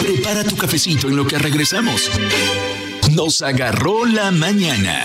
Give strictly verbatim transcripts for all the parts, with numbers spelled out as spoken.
Prepara tu cafecito en lo que regresamos. Nos agarró la mañana.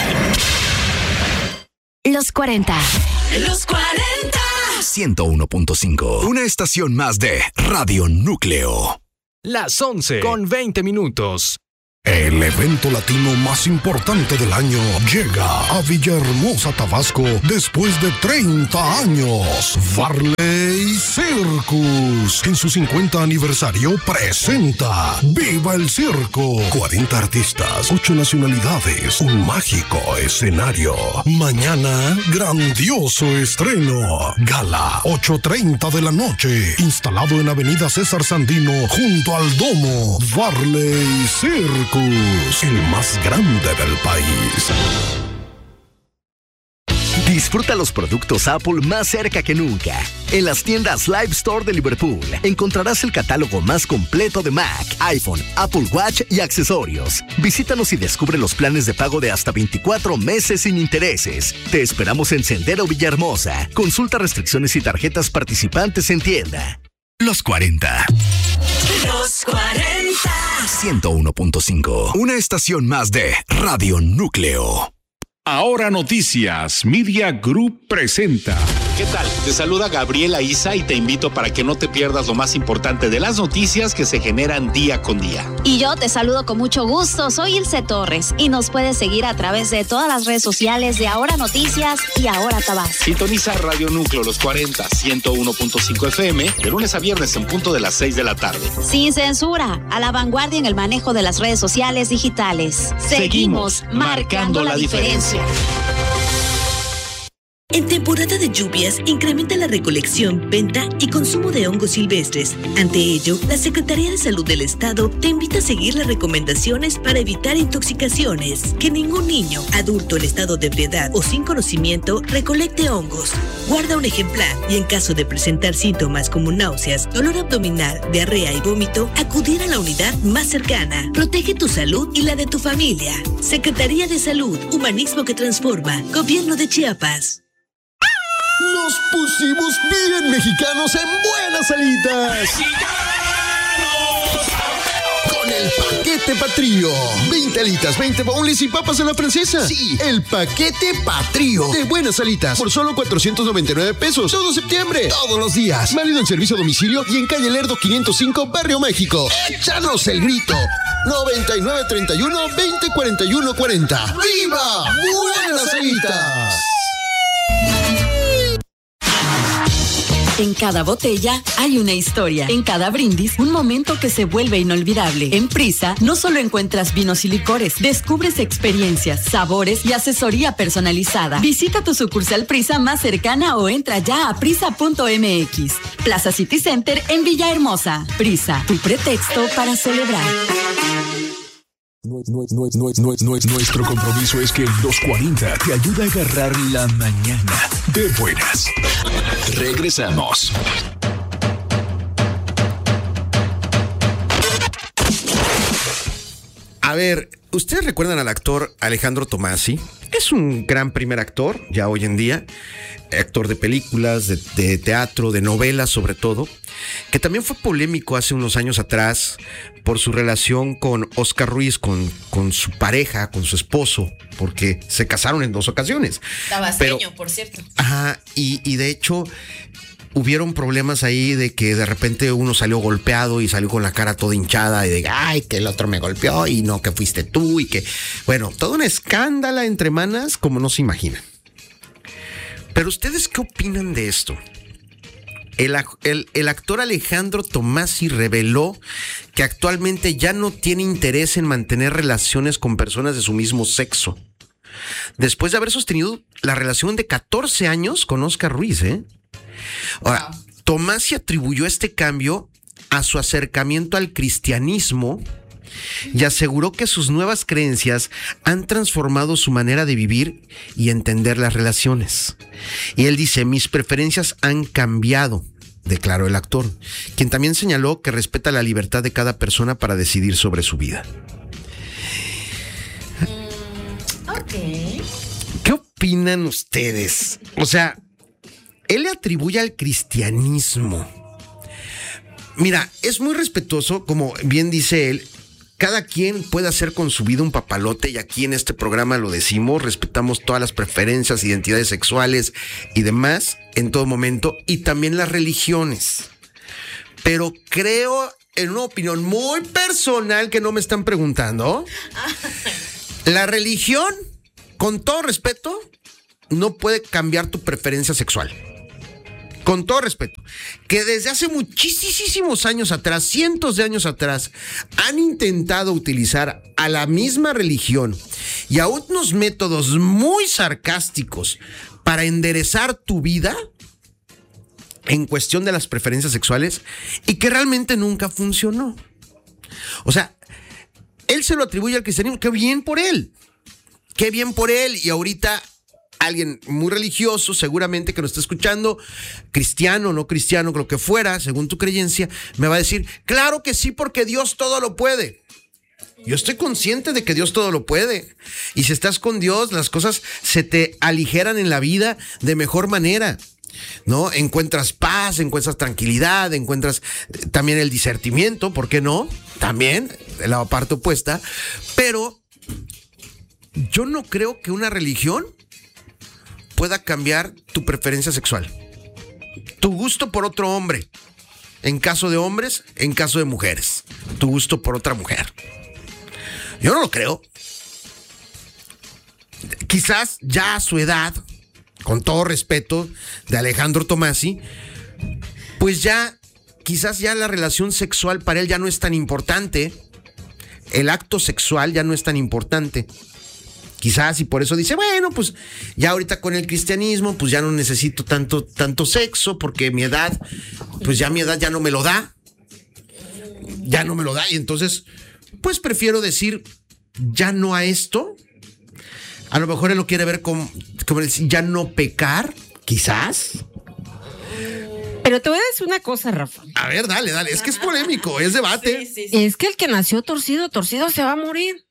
Los cuarenta. Los cuarenta. ciento uno punto cinco. Una estación más de Radio Núcleo. Las once con veinte minutos. El evento latino más importante del año llega a Villahermosa, Tabasco, después de treinta años. Varley Circus, en su cincuenta aniversario, presenta ¡Viva el Circo! cuarenta artistas, ocho nacionalidades, un mágico escenario. Mañana, grandioso estreno. Gala, ocho treinta de la noche, instalado en Avenida César Sandino, junto al Domo. Varley Circus, el más grande del país. Disfruta los productos Apple más cerca que nunca. En las tiendas Live Store de Liverpool encontrarás el catálogo más completo de Mac, iPhone, Apple Watch y accesorios. Visítanos y descubre los planes de pago de hasta veinticuatro meses sin intereses. Te esperamos en Sendero Villahermosa. Consulta restricciones y tarjetas participantes en tienda. Los cuarenta. Los cuarenta. ciento uno punto cinco. Una estación más de Radio Núcleo. Ahora Noticias Media Group presenta. ¿Qué tal? Te saluda Gabriela Isa y te invito para que no te pierdas lo más importante de las noticias que se generan día con día. Y yo te saludo con mucho gusto, soy Ilse Torres y nos puedes seguir a través de todas las redes sociales de Ahora Noticias y Ahora Tabasco. Sintoniza Radio Núcleo Los cuarenta, ciento uno punto cinco F M de lunes a viernes en punto de las seis de la tarde. Sin censura, a la vanguardia en el manejo de las redes sociales digitales. Seguimos, Seguimos marcando, marcando la, la diferencia. En temporada de lluvias, incrementa la recolección, venta y consumo de hongos silvestres. Ante ello, la Secretaría de Salud del Estado te invita a seguir las recomendaciones para evitar intoxicaciones. Que ningún niño, adulto en estado de ebriedad o sin conocimiento recolecte hongos. Guarda un ejemplar y en caso de presentar síntomas como náuseas, dolor abdominal, diarrea y vómito, acudir a la unidad más cercana. Protege tu salud y la de tu familia. Secretaría de Salud, Humanismo que Transforma, Gobierno de Chiapas. Nos pusimos bien mexicanos en Buenas Alitas. Con el paquete Patrio. veinte alitas, veinte boneless y papas a la francesa. Sí, el paquete Patrio de Buenas Alitas por solo cuatrocientos noventa y nueve pesos. Todo septiembre, todos los días. Válido en servicio a domicilio y en calle Lerdo quinientos cinco, Barrio México. Échanos el grito. noventa y nueve treinta y uno, veinte cuarenta y uno cuarenta. ¡Viva Buenas Alitas! En cada botella hay una historia. En cada brindis, un momento que se vuelve inolvidable. En Prisa, no solo encuentras vinos y licores, descubres experiencias, sabores y asesoría personalizada. Visita tu sucursal Prisa más cercana o entra ya a prisa punto m x. Plaza City Center en Villahermosa. Prisa, tu pretexto para celebrar. Nuestro compromiso es que Los cuarenta te ayuda a agarrar la mañana de buenas. Regresamos. A ver, ¿ustedes recuerdan al actor Alejandro Tommasi? Es un gran primer actor, ya hoy en día, actor de películas, de, de teatro, de novelas sobre todo, que también fue polémico hace unos años atrás por su relación con Oscar Ruiz, con, con su pareja, con su esposo, porque se casaron en dos ocasiones. Tabasqueño, Pero, por cierto. Ajá, y, y de hecho hubieron problemas ahí de que de repente uno salió golpeado y salió con la cara toda hinchada y de, ay, que el otro me golpeó y no, que fuiste tú y que, bueno, todo un escándalo entre manas como no se imaginan. Pero ¿ustedes qué opinan de esto? El, el, el actor Alejandro Tommasi reveló que actualmente ya no tiene interés en mantener relaciones con personas de su mismo sexo, después de haber sostenido la relación de catorce años con Oscar Ruiz, ¿eh? Ahora, wow. Tommasi atribuyó este cambio a su acercamiento al cristianismo y aseguró que sus nuevas creencias han transformado su manera de vivir y entender las relaciones. Y él dice, mis preferencias han cambiado, declaró el actor, quien también señaló que respeta la libertad de cada persona para decidir sobre su vida. Mm, ok. ¿Qué opinan ustedes? O sea, él le atribuye al cristianismo. Mira, es muy respetuoso, como bien dice él. Cada quien puede hacer con su vida un papalote y aquí en este programa lo decimos, respetamos todas las preferencias, identidades sexuales y demás en todo momento y también las religiones. Pero creo, en una opinión muy personal que no me están preguntando, la religión, con todo respeto, no puede cambiar tu preferencia sexual. Con todo respeto, que desde hace muchísimos años atrás, cientos de años atrás, han intentado utilizar a la misma religión y a unos métodos muy sarcásticos para enderezar tu vida en cuestión de las preferencias sexuales y que realmente nunca funcionó. O sea, él se lo atribuye al cristianismo, qué bien por él, qué bien por él y ahorita alguien muy religioso, seguramente que nos está escuchando, cristiano, no cristiano, lo que fuera, según tu creencia, me va a decir, claro que sí, porque Dios todo lo puede. Yo estoy consciente de que Dios todo lo puede. Y si estás con Dios, las cosas se te aligeran en la vida de mejor manera, ¿no? Encuentras paz, encuentras tranquilidad, encuentras también el discernimiento, ¿por qué no? También, de la parte opuesta. Pero yo no creo que una religión pueda cambiar tu preferencia sexual. Tu gusto por otro hombre, en caso de hombres, en caso de mujeres. Tu gusto por otra mujer. Yo no lo creo. Quizás ya a su edad, con todo respeto de Alejandro Tomasi, pues ya, quizás ya la relación sexual para él ya no es tan importante. El acto sexual ya no es tan importante. Quizás y por eso dice, bueno, pues ya ahorita con el cristianismo, pues ya no necesito tanto, tanto sexo, porque mi edad, pues ya mi edad ya no me lo da. Ya no me lo da. Y entonces, pues prefiero decir, ya no a esto. A lo mejor él lo quiere ver como, como decir, ya no pecar, quizás. Pero te voy a decir una cosa, Rafa. A ver, dale, dale. Es que es polémico, es debate. Sí, sí, sí. Es que el que nació torcido, torcido se va a morir.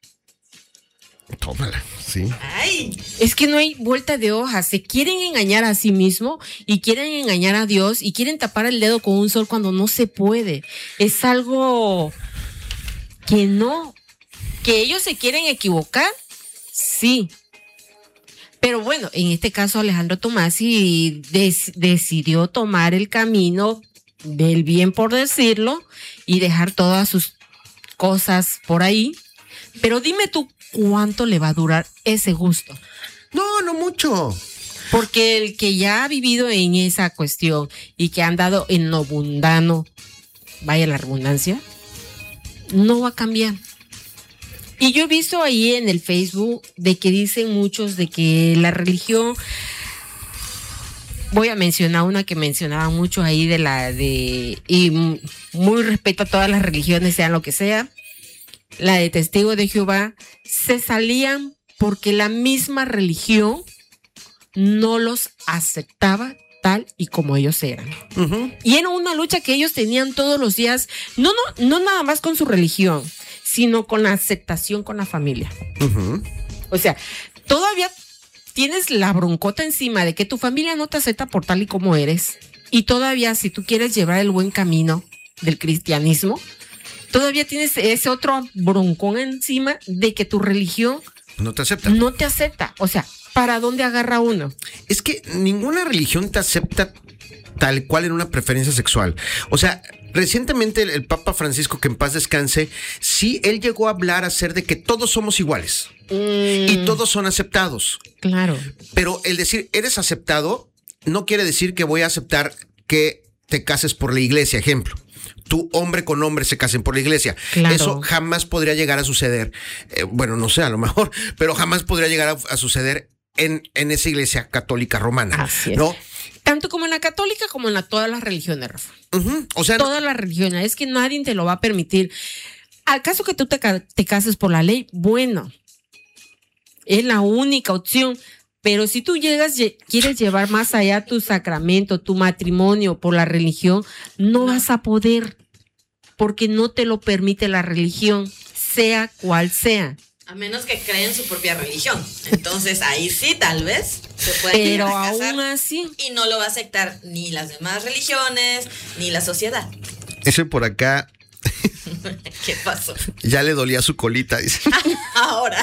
Tómala, sí. Ay. Es que no hay vuelta de hoja. Se quieren engañar a sí mismo y quieren engañar a Dios y quieren tapar el dedo con un sol cuando no se puede. Es algo que no. ¿Que ellos se quieren equivocar? Sí. Pero bueno, en este caso Alejandro Tomasi des- decidió tomar el camino del bien, por decirlo, y dejar todas sus cosas por ahí. Pero dime tú, ¿cuánto le va a durar ese gusto? No, no mucho. Porque el que ya ha vivido en esa cuestión y que ha andado en lo mundano, vaya la redundancia, no va a cambiar. Y yo he visto ahí en el Facebook de que dicen muchos de que la religión, voy a mencionar una que mencionaban muchos ahí de la de, y muy respeto a todas las religiones, sean lo que sea, la de Testigos de Jehová, se salían porque la misma religión no los aceptaba tal y como ellos eran. Uh-huh. Y era una lucha que ellos tenían todos los días, no, no, no nada más con su religión, sino con la aceptación con la familia. Uh-huh. O sea, todavía tienes la broncota encima de que tu familia no te acepta por tal y como eres, y todavía si tú quieres llevar el buen camino del cristianismo, todavía tienes ese otro broncón encima de que tu religión no te acepta. No te acepta. O sea, ¿para dónde agarra uno? Es que ninguna religión te acepta tal cual en una preferencia sexual. O sea, recientemente el, el Papa Francisco, que en paz descanse, sí, él llegó a hablar acerca de que todos somos iguales mm. y todos son aceptados. Claro. Pero el decir eres aceptado no quiere decir que voy a aceptar que te cases por la iglesia, ejemplo. Tú, hombre con hombre, se casen por la iglesia. Claro. Eso jamás podría llegar a suceder. Eh, bueno, no sé, a lo mejor, pero jamás podría llegar a, a suceder en, en esa iglesia católica romana. Así es. ¿No? Tanto como en la católica como en la, todas las religiones, Rafa. Uh-huh. O sea, todas no... las religiones. Es que nadie te lo va a permitir. Al caso que tú te, te cases por la ley, bueno, es la única opción. Pero si tú llegas, quieres llevar más allá tu sacramento, tu matrimonio por la religión, no vas a poder, porque no te lo permite la religión, sea cual sea. A menos que creen su propia religión. Entonces ahí sí, tal vez se puede. Pero aún así. Y no lo va a aceptar ni las demás religiones, ni la sociedad. Ese por acá. ¿Qué pasó? Ya le dolía su colita, dice. Ahora.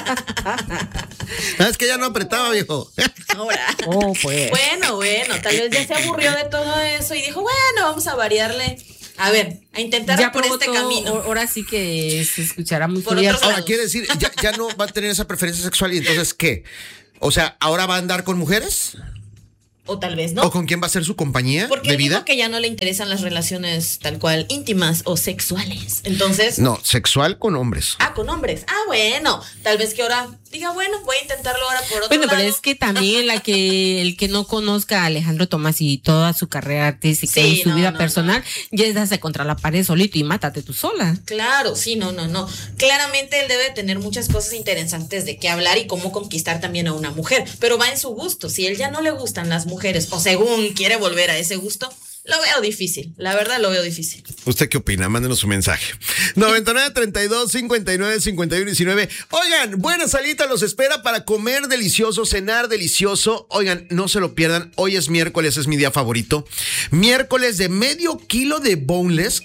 Ah, es que ya no apretaba, viejo. Ahora. Oh, pues. Bueno, bueno, tal vez ya se aburrió de todo eso y dijo, bueno, vamos a variarle. A ver, a intentar Ya por probó este todo, camino. Ahora sí que se escuchará muy Por frío. otros Ahora, lados. quiere decir, ya, ya no va a tener esa preferencia sexual y entonces, ¿qué? O sea, ¿ahora va a andar con mujeres? O tal vez no. ¿O con quién va a ser su compañía Porque de dijo vida? que ya no le interesan las relaciones tal cual íntimas o sexuales. Entonces. No, sexual con hombres. Ah, con hombres. Ah, bueno. Tal vez que ahora diga, bueno, voy a intentarlo ahora por otro Bueno, lado. pero es que también la que el que no conozca a Alejandro Tomás y toda su carrera artística Sí, y su no, vida no, personal, ya es darse contra la pared solito y mátate tú sola. Claro, sí, no, no, no. Claramente él debe tener muchas cosas interesantes de qué hablar y cómo conquistar también a una mujer, pero va en su gusto. Si él ya no le gustan las mujeres o según quiere volver a ese gusto, lo veo difícil. La verdad lo veo difícil. ¿Usted qué opina? Mándenos su mensaje. noventa y nueve, treinta y dos, cincuenta y nueve, cincuenta y uno, diecinueve. Oigan, buena salita los espera para comer delicioso, cenar delicioso. Oigan, no se lo pierdan. Hoy es miércoles, es mi día favorito. Miércoles de medio kilo de boneless.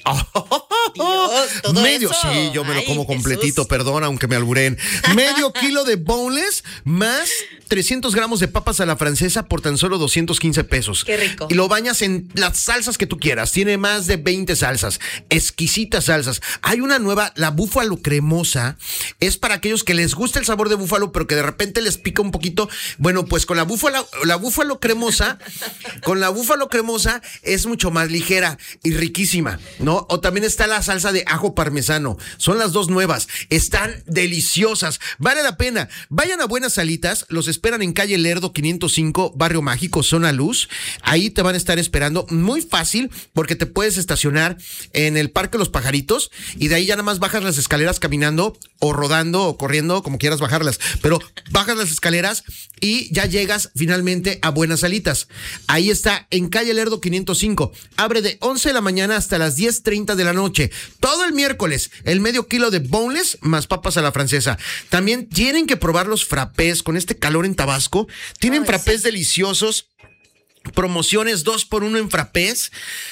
Dios, ¿todo medio, eso? sí, yo me lo Ay, como completito, Jesús. perdón, aunque me alburen. Medio kilo de boneless más trescientos gramos de papas a la francesa por tan solo doscientos quince pesos. Qué rico. Y lo bañas en las salsas que tú quieras. Tiene más de veinte salsas, exquisitas salsas. Hay una nueva, la búfalo cremosa. Es para aquellos que les gusta el sabor de búfalo, pero que de repente les pica un poquito. Bueno, pues con la búfalo, la búfalo cremosa, con la búfalo cremosa es mucho más ligera y riquísima, ¿no? O también está la salsa de ajo parmesano. Son las dos nuevas. Están deliciosas. Vale la pena. Vayan a Buenas Salitas. Los esperan en calle Lerdo quinientos cinco, Barrio Mágico, Zona Luz. Ahí te van a estar esperando. Muy fácil, porque te puedes estacionar en el Parque Los Pajaritos y de ahí ya nada más bajas las escaleras caminando o rodando o corriendo, como quieras bajarlas. Pero bajas las escaleras y ya llegas finalmente a Buenas Salitas. Ahí está, en calle Lerdo quinientos cinco. Abre de once de la mañana hasta las diez treinta de la noche. Todo el miércoles, el medio kilo de boneless más papas a la francesa. También tienen que probar los frappés con este calor en Tabasco. Tienen Ay, frappés sí. deliciosos. Promociones dos por uno en frappés.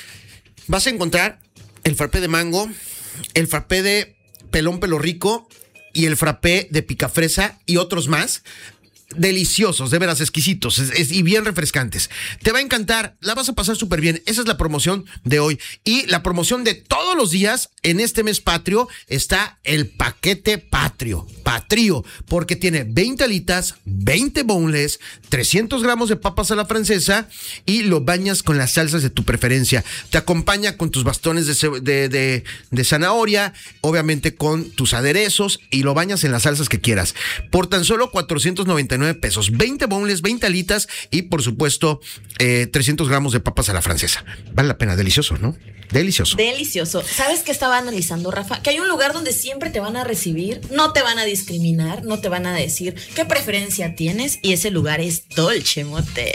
Vas a encontrar el frappé de mango, el frappé de pelón pelo rico y el frappé de picafresa y otros más. Deliciosos, de veras exquisitos es, es, y bien refrescantes. Te va a encantar, la vas a pasar súper bien. Esa es la promoción de hoy. Y la promoción de todos los días en este mes patrio está el paquete patrio. Patrio, porque tiene veinte alitas, veinte boneless, trescientos gramos de papas a la francesa y lo bañas con las salsas de tu preferencia. Te acompaña con tus bastones de, ce- de, de, de zanahoria, obviamente con tus aderezos y lo bañas en las salsas que quieras. Por tan solo cuatrocientos noventa y nueve pesos. veinte boneless, veinte alitas y por supuesto eh, trescientos gramos de papas a la francesa. Vale la pena, delicioso, ¿no? Delicioso. Delicioso. ¿Sabes qué estaba analizando, Rafa? Que hay un lugar donde siempre te van a recibir, no te van a discriminar, no te van a decir qué preferencia tienes y ese lugar es Dolce Motel.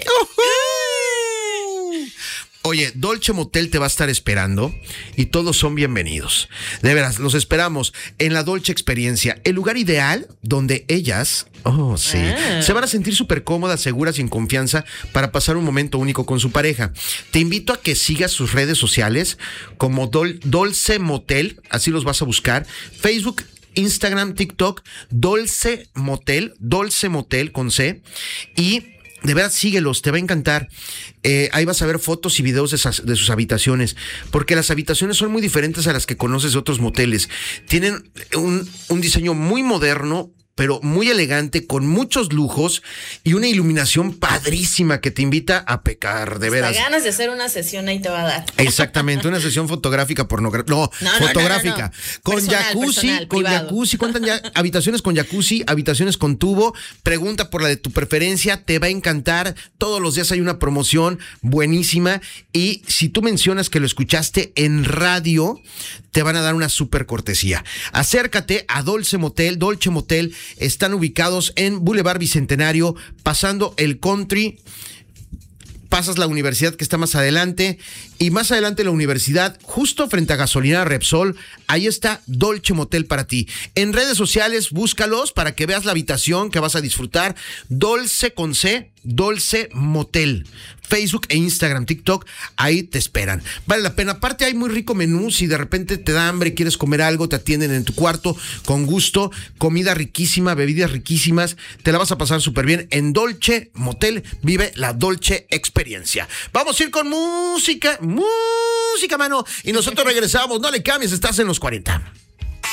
Oye, Dolce Motel te va a estar esperando y todos son bienvenidos. De veras, los esperamos en la Dolce Experiencia, el lugar ideal donde ellas, oh sí, Ah. se van a sentir súper cómodas, seguras y en confianza para pasar un momento único con su pareja. Te invito a que sigas sus redes sociales como Dol- Dolce Motel, así los vas a buscar, Facebook, Instagram, TikTok, Dolce Motel, Dolce Motel con C, y de verdad síguelos, te va a encantar. Eh, ahí vas a ver fotos y videos de, esas, de sus habitaciones, porque las habitaciones son muy diferentes a las que conoces de otros moteles. Tienen un, un diseño muy moderno, pero muy elegante, con muchos lujos y una iluminación padrísima que te invita a pecar, de veras. Hasta ganas de hacer una sesión ahí te va a dar. Exactamente, una sesión fotográfica pornográfica. No, No, no, fotográfica. no, no, no. Con Personal, jacuzzi, personal, con privado. jacuzzi. Cuentan ya habitaciones con jacuzzi, habitaciones con tubo. Pregunta por la de tu preferencia, te va a encantar. Todos los días hay una promoción buenísima. Y si tú mencionas que lo escuchaste en radio, te van a dar una súper cortesía. Acércate a Dolce Motel, Dolce Motel. Están ubicados en Boulevard Bicentenario, pasando el Country. Pasas la universidad que está más adelante y más adelante en la universidad, justo frente a gasolina Repsol, ahí está Dolce Motel para ti. En redes sociales, búscalos para que veas la habitación que vas a disfrutar. Dolce con C, Dolce Motel. Facebook e Instagram, TikTok, ahí te esperan. Vale la pena. Aparte hay muy rico menú. Si de repente te da hambre, quieres comer algo, te atienden en tu cuarto con gusto. Comida riquísima, bebidas riquísimas. Te la vas a pasar súper bien. En Dolce Motel vive la Dolce experiencia. Vamos a ir con música, música, mano. Y nosotros regresamos. No le cambies, estás en los cuarenta.